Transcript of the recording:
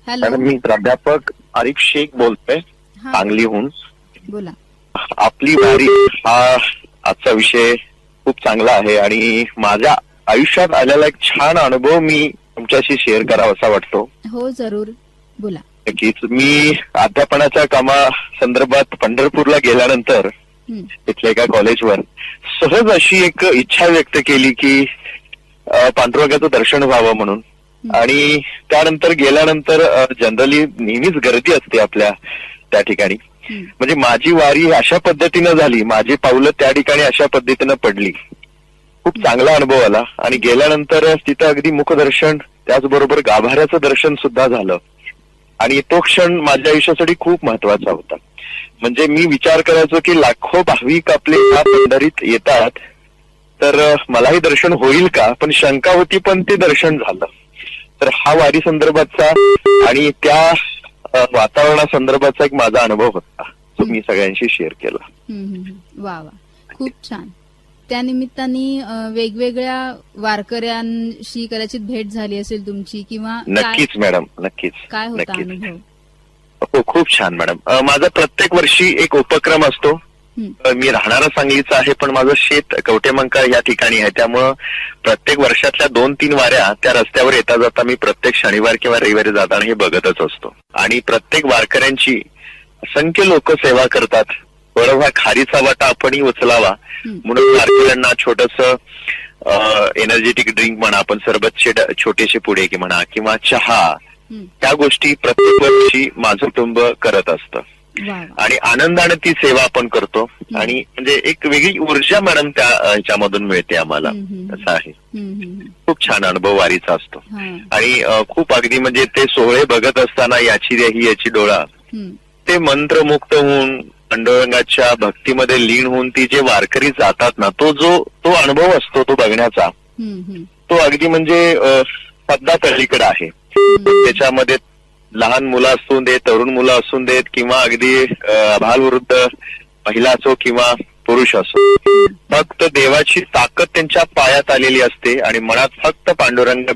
Hello. Madam मी प्राध्यापक आरिफ शेख बोलतोय हा, सांगलीहून. बोला. आपली वारी हा आजचा विषय खूप चांगला आहे आणि माझ्या आयुष्यात आलेला एक छान अनुभव मी तुमच्याशी शेअर करावा असा वाटतो. हो जरूर बोला. नक्कीच. मी अध्यापनाच्या कामा संदर्भात पंढरपूरला गेल्यानंतर हं, तिथल्या एका कॉलेजवर सहज अशी एक इच्छा व्यक्त केली की पांडुरंगाचं दर्शन व्हावं म्हणून. आणि त्यानंतर गेल्यानंतर जनरली नेहमीच गर्दी असते आपल्या त्या ठिकाणी. हं, म्हणजे माझी वारी अशा पद्धतीनं झाली, माझी पावलं त्या ठिकाणी अशा पद्धतीनं पडली. खूप चांगला अनुभव आला आणि गेल्यानंतर तिथं अगदी मुखदर्शन त्याचबरोबर गाभाऱ्याचं दर्शन सुद्धा झालं आणि तो क्षण माझ्या आयुष्यासाठी खूप महत्वाचा होता. म्हणजे मी विचार करायचो की लाखो भाविक आपले या पंढरीत येतात तर मलाही दर्शन होईल का, पण शंका होती, पण ते दर्शन झालं. तर हा वारी संदर्भातचा आणि त्या वातावरणासंदर्भातचा एक माझा अनुभव होता तो मी सगळ्यांशी शेअर केला. वा वा, खूप छान. त्या निमित्ताने वेगवेगळ्या वारकऱ्यांशी कदाचित भेट झाली असेल तुमची, किंवा नक्कीच मॅडम, नक्कीच. काय होता नक्कीच. अनुभव? हो, खूप छान मॅडम. माझा प्रत्येक वर्षी एक उपक्रम असतो. मी राहणारा सांगलीचा आहे, पण माझं शेत कवटेमंका या ठिकाणी आहे. त्यामुळं प्रत्येक वर्षातल्या 2-3 वाऱ्या त्या रस्त्यावर येता जाता मी प्रत्येक शनिवार किंवा रविवारी जाताना हे बघतच असतो. आणि प्रत्येक वारकऱ्यांची असंख्य लोक सेवा करतात. बरोबर, खारीचा वाटा आपणही उचलावा म्हणून वारकऱ्यांना छोटस एनर्जेटिक ड्रिंक म्हणा, आपण सरबतचे छोटेसे पुडे म्हणा किंवा चहा, त्या गोष्टी प्रत्येक वर्षी माझं कुटुंब करत असतं आणि आनंदाने ती सेवा आपण करतो. आणि म्हणजे एक वेगळी ऊर्जा मॅडम त्या ह्याच्यामधून मिळते आम्हाला. असं आहे. खूप छान अनुभव वारीचा असतो. आणि खूप अगदी म्हणजे ते सोहळे बघत असताना याची ही याची डोळा, ते मंत्रमुक्त होऊन पांडुरंगाच्या भक्तीमध्ये लीन होऊन ती जे वारकरी जातात ना, तो अनुभव असतो तो बघण्याचा, तो अगदी म्हणजे पद्धा तळीकडे आहे. त्याच्यामध्ये लहान मुलं असू देत, तरुण मुलं असू देत, किंवा अगदी अबालवृद्ध महिला असो किंवा पुरुष असो, फक्त देवाची ताकद त्यांच्या पायात आलेली असते आणि मनात फक्त पांडुरंग